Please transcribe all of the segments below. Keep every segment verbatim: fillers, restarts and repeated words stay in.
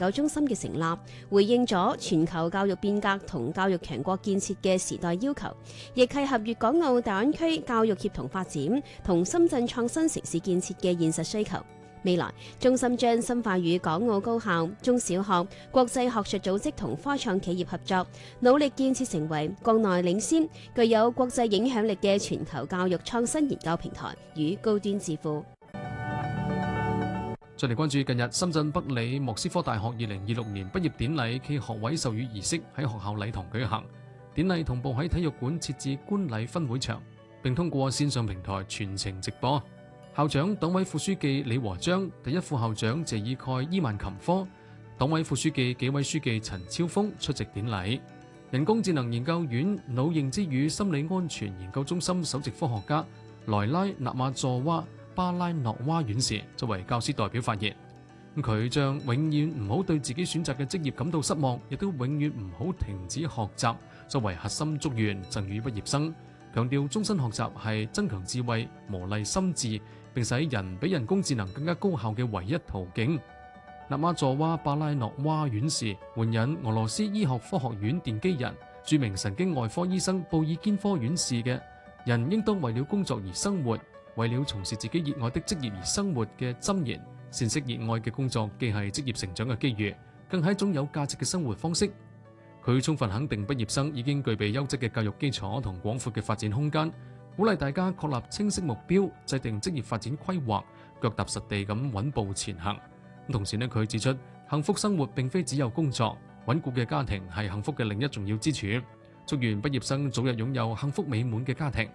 究中心嘅成立，回應咗全球教育變革同教育強國建設嘅時代要求，亦契合粵港澳大灣區教育協同發展同深圳創新城市建設嘅現實需求。未來，中心將深化與港澳高校、中小學、國際學術組織同科創企業合作，努力建設成為國內領先、具有國際影響力嘅全球教育創新研究平台與高端智庫。 再嚟關注近日深圳北理莫斯科大學二零二六年畢業典禮暨學位授予儀式喺學校禮堂舉行，典禮同步喺體育館設置觀禮分會場，並通過線上平台全程直播。校長、黨委副書記李和章、第一副校長謝爾蓋伊萬琴科、黨委副書記、紀委書記陳超峰出席典禮。人工智能研究院腦認知與心理安全研究中心首席科學家萊拉納馬佐娃巴拉諾娃院士作為教師代表發言。佢將永遠唔好對自己選擇嘅職業感到失望，亦都永遠唔好停止學習作為核心祝願贈予畢業生，強調終身學習係增強智慧、磨礪心智，並使人比人工智能更加高效嘅唯一途徑。納馬佐娃巴拉諾娃院士援引俄羅斯醫學科學院奠基人、著名神經外科醫生布爾堅科院士嘅人應當為了工作而生活，為了從事自己熱愛的職業而生活嘅箴言。善惜熱愛嘅工作既係職業成長嘅機遇，更係一種有價值嘅生活方式。佢充分肯定畢業生已經具備優質嘅教育基礎同廣闊嘅發展空間，鼓勵大家確立清晰目標，制定職業發展規劃，腳踏實地咁穩步前行。同時呢，佢指出幸福生活並非只有工作，穩固嘅家庭係幸福嘅另一重要支柱。祝願畢業生早日擁有幸福美滿嘅家庭。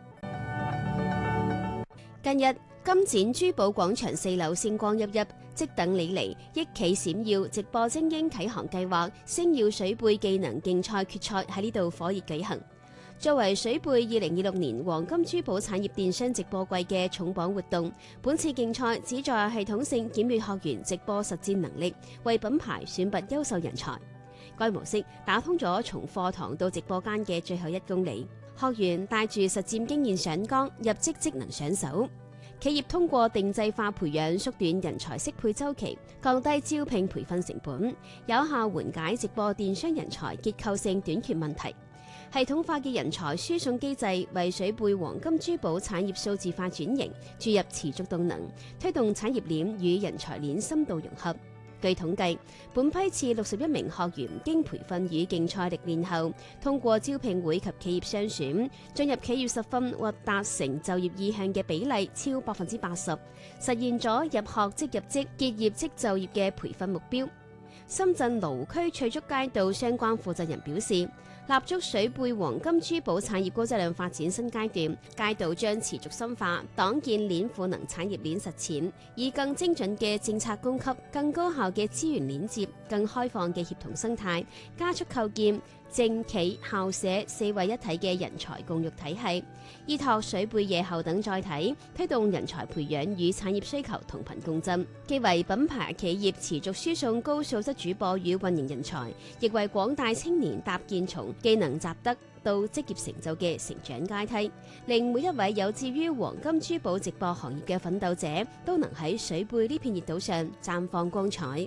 近日，金展珠寶廣場四樓星光熠熠，即等你嚟，益企閃耀直播精英啟航計劃星耀水貝技能競賽決賽喺呢度火熱舉行。作為水貝二零二六年黃金珠寶產業電商直播季嘅重磅活動，本次競賽旨在系統性檢閱學員直播實戰能力，為品牌選拔優秀人才。該模式打通咗從課堂到直播間嘅最後一公里，學員帶住實戰經驗上崗，入職即能上手。企業通過定制化培養縮短人才適配週期，降低招聘培訓成本，有效緩解直播電商人才結構性短缺問題。系統化嘅人才輸送機制為水貝黃金珠寶產業數字化轉型注入持續動能，推動產業鏈與人才鏈深度融合。據統計，本批次六十一名學員經培訓與競賽歷練後，通過招聘會及企業篩選，進入企業實訓或達成就業意向嘅比例超百分之八十，實現咗入學即入職、結業即就業嘅培訓目標。深圳蘆區翠竹街道相關負責人表示，立足水貝黃金珠寶產業高質量發展新階段，街道將持續深化黨建鏈賦能產業鏈實踐，以更精準嘅政策供給、更高效嘅資源鏈接、更開放嘅協同生態，加速構建政企校社四位一體嘅人才共育體系，依託水貝夜後等載體，推動人才培養與產業需求同頻共振，既為品牌企業持續輸送高素質主播與運營人才，亦為廣大青年搭建從技能習得到職業成就嘅成長階梯，令每一位有志於黃金珠寶直播行業嘅奮鬥者都能喺水貝呢片熱島上綻放光彩。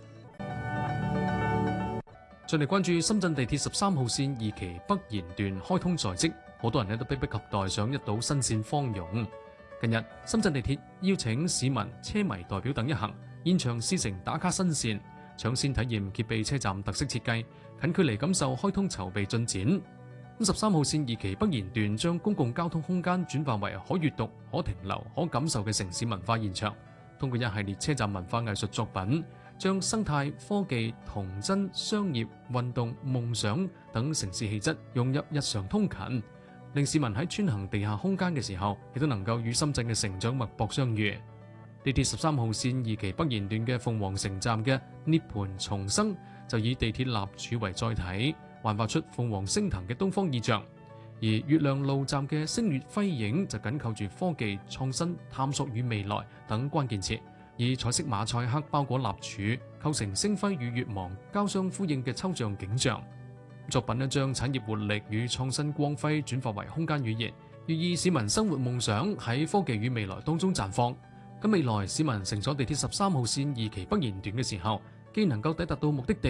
再嚟關注深圳地鐵十三號線二期北延段開通在即，好多人咧都迫不及待想一睹新線芳容。近日，深圳地鐵邀請市民、車迷代表等一行，現場試乘打卡新線，搶先體驗揭秘車站特色設計，近距離感受開通籌備進展。十三號線二期北延段將公共交通空間轉化為可閱讀、可停留、可感受嘅城市文化現場，通過一系列車站文化藝術作品，將生態、科技、童真、商業、運動、夢想等城市氣質融入日常通勤，令市民喺穿行地下空間嘅時候，亦都能夠與深圳嘅成長脈搏相遇。地鐵十三號線二期北延段嘅鳳凰城站嘅涅槃重生，就以地鐵立柱為載體，幻化出鳳凰升騰嘅東方意象；而月亮路站嘅星月輝映就緊扣住科技、創新、探索與未來等關鍵詞，以彩色馬賽克包裹立柱，構成星輝與月芒交相呼應嘅抽象景象。作品呢將產業活力與創新光輝轉化為空間語言，寓意市民生活夢想喺科技與未來當中綻放。咁未來市民乘坐地鐵十三號線二期北延段嘅時候，既能夠抵達到目的地，